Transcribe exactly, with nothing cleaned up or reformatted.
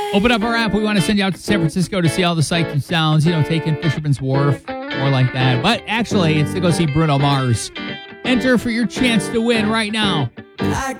Open up our app. We want to send you out to San Francisco to see all the sights and sounds, you know, taking Fisherman's Wharf, more like that. But actually, it's to go see Bruno Mars. Enter for your chance to win right now.